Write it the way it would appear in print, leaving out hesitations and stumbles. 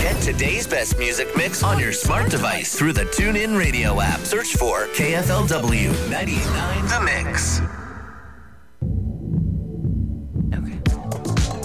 Get today's best music mix on your smart device through the TuneIn Radio app. Search for KFLW 98.9 The Mix.